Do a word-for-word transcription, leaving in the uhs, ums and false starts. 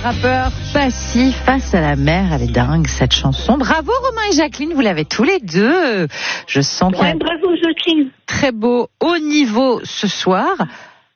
rappeur Passy face à la mer. Elle est dingue cette chanson. Bravo Romain et Jacqueline, vous l'avez tous les deux. Je sens qu'il y a Ouais, bravo Jacqueline. très beau haut niveau ce soir.